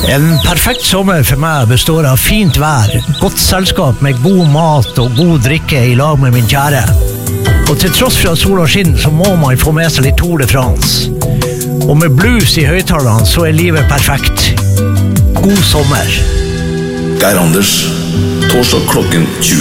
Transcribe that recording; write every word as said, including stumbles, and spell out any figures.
En perfekt sommer for meg består av fint vær, godt selskap med god mat og god drikke i lag med min kjære. Og til tross for at sola skinner, så må man få med seg litt Tour de France. Og med blues i høyttalerne, så er livet perfekt. God sommer. Geir Anders, torsdag klokken tjue.